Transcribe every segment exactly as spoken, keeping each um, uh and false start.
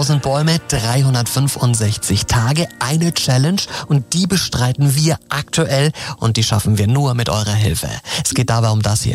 hunderttausend Bäume, dreihundertfünfundsechzig Tage, eine Challenge und die bestreiten wir aktuell und die schaffen wir nur mit eurer Hilfe. Es geht dabei um das hier.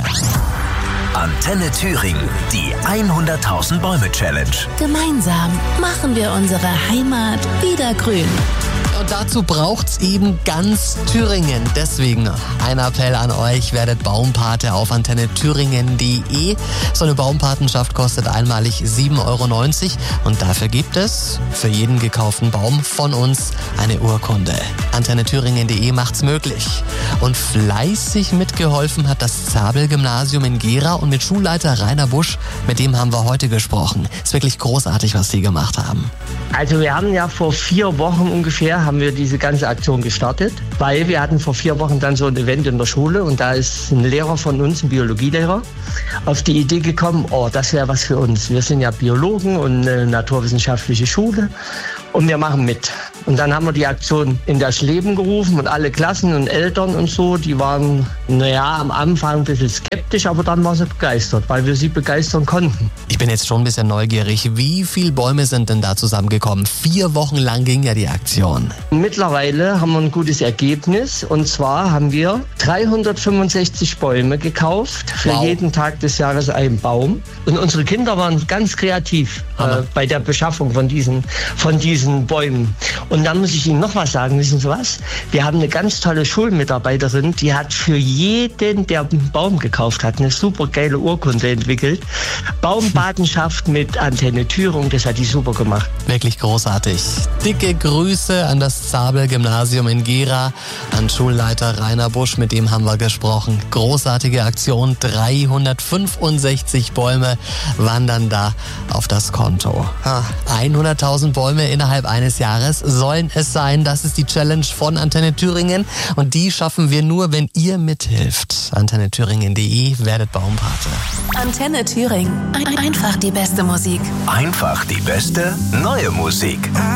Antenne Thüringen, die hunderttausend Bäume Challenge. Gemeinsam machen wir unsere Heimat wieder grün. Und dazu braucht's eben ganz Thüringen. Deswegen ein Appell an euch, werdet Baumpate auf antenne thüringen punkt de. So eine Baumpatenschaft kostet einmalig sieben Euro neunzig und dafür gibt es für jeden gekauften Baum von uns eine Urkunde. antenne thüringen punkt de macht's möglich. Und fleißig mitgeholfen hat das Zabel-Gymnasium in Gera und mit Schulleiter Rainer Busch, mit dem haben wir heute gesprochen. Ist wirklich großartig, was sie gemacht haben. Also wir haben ja vor vier Wochen ungefähr haben wir diese ganze Aktion gestartet, weil wir hatten vor vier Wochen dann so ein Event in der Schule und da ist ein Lehrer von uns, ein Biologielehrer, auf die Idee gekommen, oh, das wäre was für uns. Wir sind ja Biologen und eine naturwissenschaftliche Schule und wir machen mit. Und dann haben wir die Aktion in das Leben gerufen und alle Klassen und Eltern und so, die waren, naja, am Anfang ein bisschen skeptisch, aber dann waren sie begeistert, weil wir sie begeistern konnten. Ich bin jetzt schon ein bisschen neugierig. Wie viele Bäume sind denn da zusammengekommen? Vier Wochen lang ging ja die Aktion. Mittlerweile haben wir ein gutes Ergebnis und zwar haben wir dreihundertfünfundsechzig Bäume gekauft, für Wow. jeden Tag des Jahres einen Baum. Und unsere Kinder waren ganz kreativ äh, bei der Beschaffung von diesen, von diesen Bäumen. Und dann muss ich Ihnen noch was sagen, wissen Sie was? Wir haben eine ganz tolle Schulmitarbeiterin, die hat für jeden, der einen Baum gekauft hat, eine super geile Urkunde entwickelt. Baumpatenschaft mit Antenne Thüringen, das hat die super gemacht. Wirklich großartig. Dicke Grüße an das Zabel-Gymnasium in Gera, an Schulleiter Rainer Busch, mit dem haben wir gesprochen. Großartige Aktion, dreihundertfünfundsechzig Bäume wandern da auf das Konto. hunderttausend Bäume innerhalb eines Jahres sollen es sein. Das ist die Challenge von Antenne Thüringen und die schaffen wir nur, wenn ihr mithilft. antenne thüringen punkt de, werdet Baumpate. Antenne Thüringen. Ein- Einfach die beste Musik. Einfach die beste neue Musik.